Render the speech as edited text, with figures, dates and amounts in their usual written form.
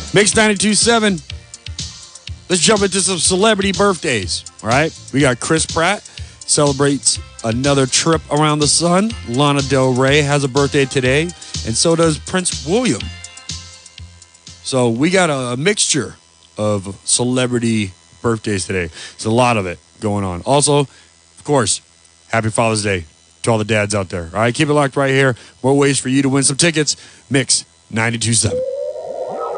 Mix 92.7. Let's jump into some celebrity birthdays. All right. We got Chris Pratt celebrates another trip around the sun. Lana Del Rey has a birthday today, and so does Prince William. So we got a mixture of celebrity birthdays today. There's a lot of it going on. Also, of course, happy Father's Day to all the dads out there. All right, keep it locked right here. More ways for you to win some tickets. Mix 92.7.